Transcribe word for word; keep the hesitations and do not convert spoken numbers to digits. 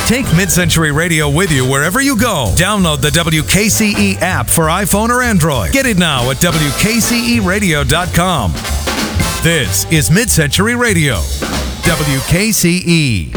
Take Mid-Century Radio with you wherever you go. Download the W K C E app for iPhone or Android. Get it now at W K C E radio dot com. This is Mid-Century Radio, W K C E.